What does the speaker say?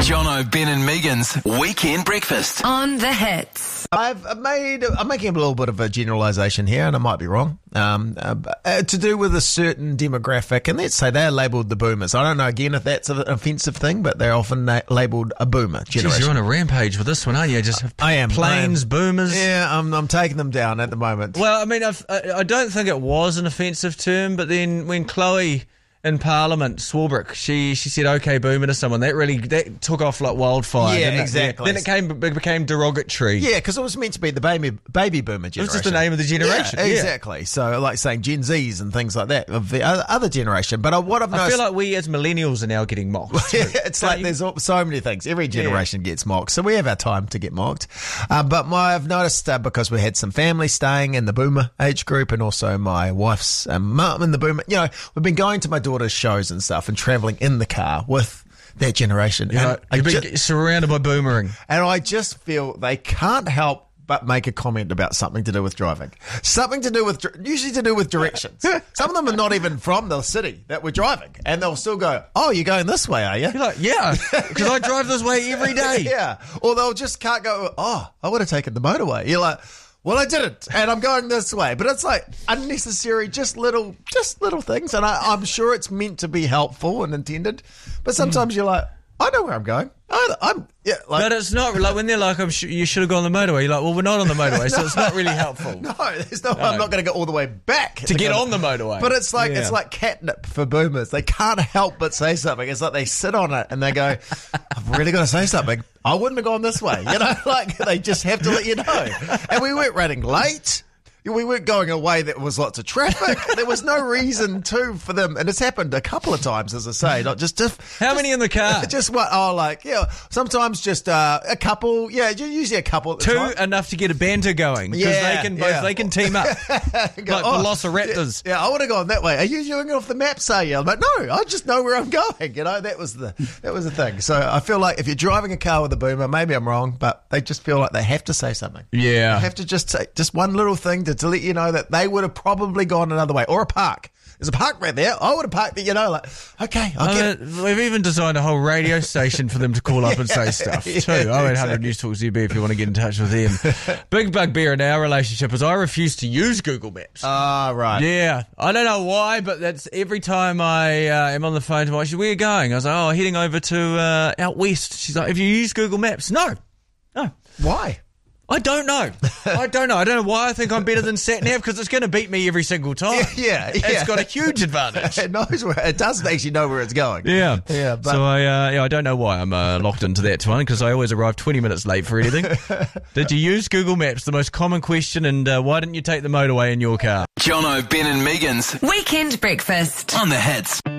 Jono, Ben and Megan's Weekend Breakfast. On the Hits. I'm making a little bit of a generalisation here, and I might be wrong, to do with a certain demographic, and let's say they're labelled the boomers. I don't know, again, if that's an offensive thing, but they're often labelled a boomer generation. Jeez, you're on a rampage with this one, aren't you? I am. Planes, boomers. Yeah, I'm taking them down at the moment. Well, I mean, I don't think it was an offensive term, but then when Chloe in Parliament, Swarbrick, she said "okay, boomer" to someone. That took off like wildfire. Yeah, didn't it? exactly. Then it became derogatory. Yeah, because it was meant to be the baby boomer generation. It was just the name of the generation. Yeah, exactly. So like saying Gen Zs and things like that of the other generation. But what I've noticed, I feel like we as millennials are now getting mocked. It's like there's so many things. Every generation gets mocked. So we have our time to get mocked. But I've noticed because we had some family staying in the boomer age group, and also my wife's mum in the boomer. You know, we've been going to my daughter's shows and stuff and travelling in the car with that generation. You've been surrounded by boomering. And I just feel they can't help but make a comment about something to do with driving. Usually to do with directions. Some of them are not even from the city that we're driving. And they'll still go, "Oh, you're going this way, are you?" You're like, yeah, because I drive this way every day. Yeah. Or they'll just can't go, "Oh, I would have taken the motorway." You're like, "Well, I didn't, and I'm going this way." But it's like unnecessary, just little things. And I'm sure it's meant to be helpful and intended. But sometimes you're like, "I know where I'm going." But it's not like when they're like, "You should have gone on the motorway." You're like, "Well, we're not on the motorway, so it's not really helpful." No, I'm not going to go all the way back to get on the motorway. But it's like catnip for boomers. They can't help but say something. It's like they sit on it and they go, "I've really got to say something. I wouldn't have gone this way." You know, like they just have to let you know. And we weren't running late. We weren't going a way that was lots of traffic. There was no reason for them. And it's happened a couple of times, as I say. Not just How many in the car? Just what? Oh, like, yeah. Sometimes just a couple. Yeah, usually a couple at the Two, time. enough to get a banter going. Because they can team up. Like Velociraptors. Yeah, I would have gone that way. Are you doing it off the maps, are you? I'm like, no, I just know where I'm going. You know, that was the thing. So I feel like if you're driving a car with a boomer, maybe I'm wrong, but they just feel like they have to say something. Yeah. They have to just say just one little thing to let you know that they would have probably gone another way. Or a park. There's a park right there. I would have parked it, you know, like, okay, I'll get it. We've even designed a whole radio station for them to call up and say stuff, too. 0800 News Talk ZB if you want to get in touch with them. Big bugbear in our relationship is I refuse to use Google Maps. Ah, right. Yeah. I don't know why, but that's every time I am on the phone to my wife, where are you going? I was like, heading over to out west. She's like, have you used Google Maps? No. Why? I don't know. I don't know why I think I'm better than SatNav, because it's going to beat me every single time. Yeah. It's got a huge advantage. It knows it does actually know where it's going. Yeah. But so I don't know why I'm locked into that one, because I always arrive 20 minutes late for anything. Did you use Google Maps? The most common question, and why didn't you take the motorway in your car? Jono, Ben and Megan's Weekend Breakfast. On the Hits.